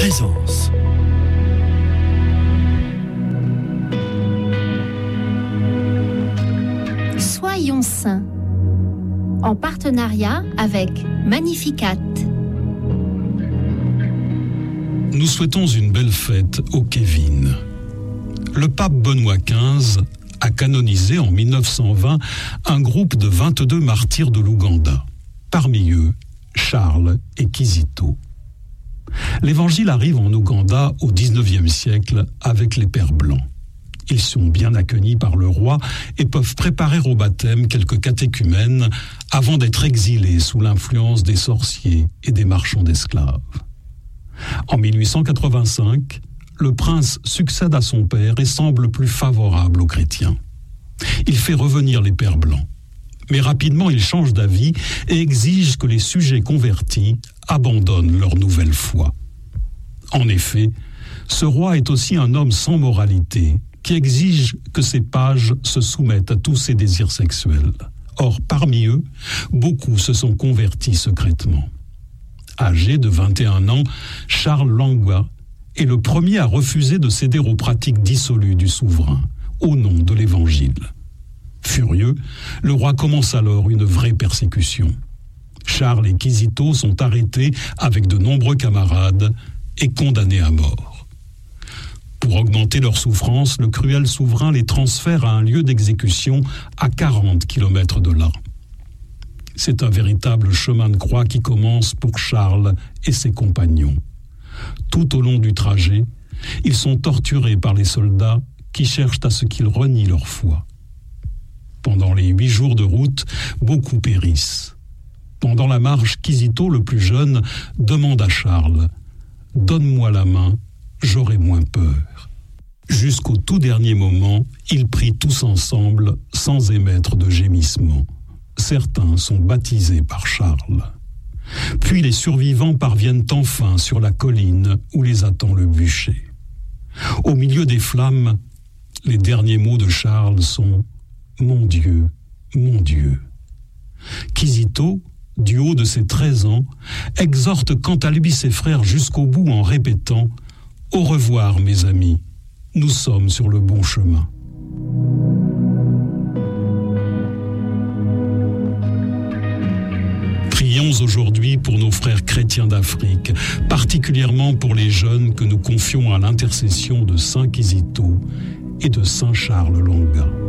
présence. Soyons saints, en partenariat avec Magnificat. Nous souhaitons une belle fête au Kevin. Le pape Benoît XV a canonisé en 1920 un groupe de 22 martyrs de l'Ouganda. Parmi eux, Charles et Kizito. L'évangile arrive en Ouganda au XIXe siècle avec les Pères blancs. Ils sont bien accueillis par le roi et peuvent préparer au baptême quelques catéchumènes avant d'être exilés sous l'influence des sorciers et des marchands d'esclaves. En 1885, le prince succède à son père et semble plus favorable aux chrétiens. Il fait revenir les Pères blancs. Mais rapidement, il change d'avis et exige que les sujets convertis abandonnent leur nouvelle foi. En effet, ce roi est aussi un homme sans moralité qui exige que ses pages se soumettent à tous ses désirs sexuels. Or, parmi eux, beaucoup se sont convertis secrètement. Âgé de 21 ans, Charles Lwanga est le premier à refuser de céder aux pratiques dissolues du souverain, au nom de l'Évangile. Furieux, le roi commence alors une vraie persécution. Charles et Kizito sont arrêtés avec de nombreux camarades et condamnés à mort. Pour augmenter leur souffrance, le cruel souverain les transfère à un lieu d'exécution à 40 km de là. C'est un véritable chemin de croix qui commence pour Charles et ses compagnons. Tout au long du trajet, ils sont torturés par les soldats qui cherchent à ce qu'ils renient leur foi. Pendant les 8 jours de route, beaucoup périssent. Pendant la marche, Kizito, le plus jeune, demande à Charles « Donne-moi la main, j'aurai moins peur ». Jusqu'au tout dernier moment, ils prient tous ensemble sans émettre de gémissements. Certains sont baptisés par Charles. Puis les survivants parviennent enfin sur la colline où les attend le bûcher. Au milieu des flammes, les derniers mots de Charles sont « Mon Dieu, mon Dieu ». Kizito, du haut de ses 13 ans, exhorte quant à lui ses frères jusqu'au bout en répétant « Au revoir mes amis, nous sommes sur le bon chemin ». Prions aujourd'hui pour nos frères chrétiens d'Afrique, particulièrement pour les jeunes que nous confions à l'intercession de Saint Kizito et de Saint Charles Lwanga.